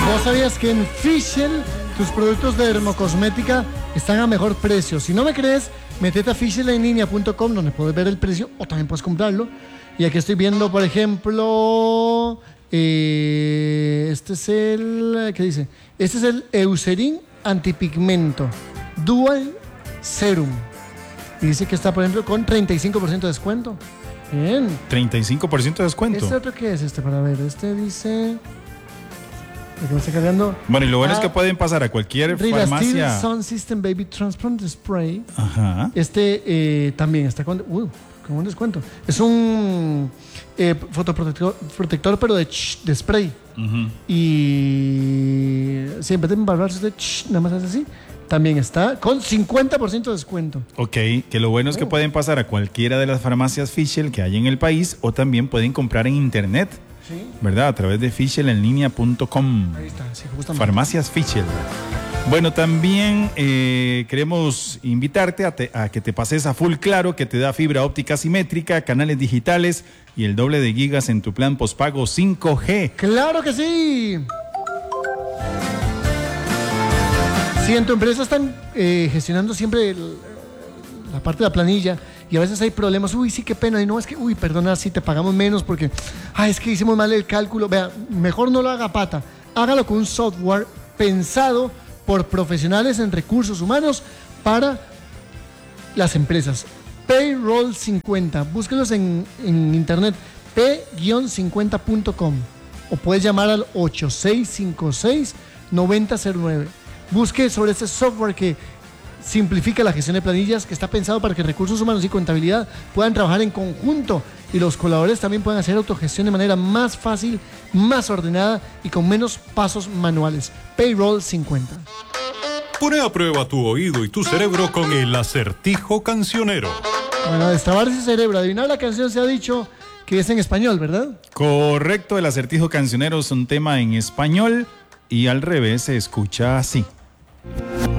¿Vos sabías que en Fischl tus productos de dermocosmética están a mejor precio? Si no me crees, metete a fischlenlinea.com donde puedes ver el precio o también puedes comprarlo. Y aquí estoy viendo, por ejemplo, este es el, ¿qué dice? Este es el Eucerin Antipigmento Dual Serum. Y dice que está, por ejemplo, con 35% de descuento. Bien. 35% de descuento. ¿Este otro qué es este? Para ver, este dice... ¿Cómo está cargando? Bueno, y lo bueno es que pueden pasar a cualquier farmacia. Sun System Baby Transplant Spray. Ajá. Este también está con un descuento. Es un fotoprotector, pero de spray. Uh-huh. Y siempre de embarrarse de nada más es así. También está con 50% de descuento. Ok, que lo bueno es que pueden pasar a cualquiera de las farmacias Fischl que hay en el país o también pueden comprar en internet. Sí. ¿Verdad? A través de fischlenlinea.com. Ahí está, sí, justamente. Farmacias Fischl. Bueno, también queremos invitarte a que te pases a Full Claro, que te da fibra óptica simétrica, canales digitales y el doble de gigas en tu plan postpago 5G. ¡Claro que sí! Si en tu empresa están gestionando siempre la parte de la planilla y a veces hay problemas, sí, qué pena, y no, es que, perdona si te pagamos menos porque, es que hicimos mal el cálculo, vea, mejor no lo haga a pata, hágalo con un software pensado por profesionales en recursos humanos para las Payroll 50, búsquenlos en internet, p-50.com, o puedes llamar al 8656-9009. Busque sobre este software que simplifica la gestión de planillas, que está pensado para que recursos humanos y contabilidad puedan trabajar en conjunto y los colaboradores también puedan hacer autogestión de manera más fácil, más ordenada y con menos pasos manuales. Payroll 50. Pone a prueba tu oído y tu cerebro con el acertijo cancionero. Bueno, destrabar ese cerebro, adivinar la canción se ha dicho que es en español, ¿verdad? Correcto, el acertijo cancionero es un tema en español y al revés se escucha así.